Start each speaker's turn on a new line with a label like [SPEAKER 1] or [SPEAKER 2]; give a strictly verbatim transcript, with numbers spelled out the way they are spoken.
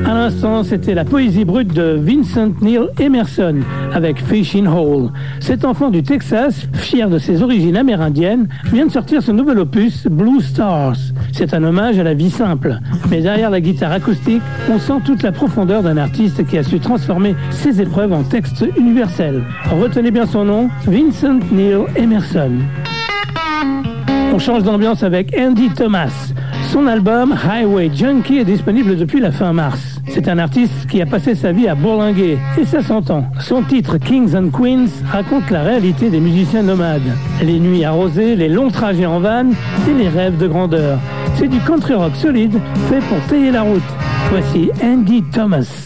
[SPEAKER 1] À l'instant, c'était la poésie brute de Vincent Neil Emerson avec Fishing Hole. Cet enfant du Texas, fier de ses origines amérindiennes, vient de sortir son nouvel opus Blue Stars. C'est un hommage à la vie simple. Mais derrière la guitare acoustique, on sent toute la profondeur d'un artiste qui a su transformer ses épreuves en textes universels. Retenez bien son nom, Vincent Neil Emerson. On change d'ambiance avec Andy Thomas. Son album Highway Junkie est disponible depuis la fin mars. C'est un artiste qui a passé sa vie à bourlinguer, et ça s'entend. Son titre Kings and Queens raconte la réalité des musiciens nomades. Les nuits arrosées, les longs trajets en van et les rêves de grandeur. C'est du country rock solide fait pour payer la route. Voici Andy Thomas.